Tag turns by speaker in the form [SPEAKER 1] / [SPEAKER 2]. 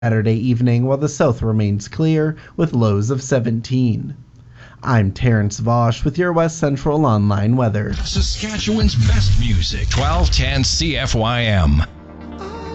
[SPEAKER 1] Saturday evening, while the south remains clear with lows of 17. I'm Terrence Vosch with your West Central Online weather.
[SPEAKER 2] Saskatchewan's best music, 1210 CFYM.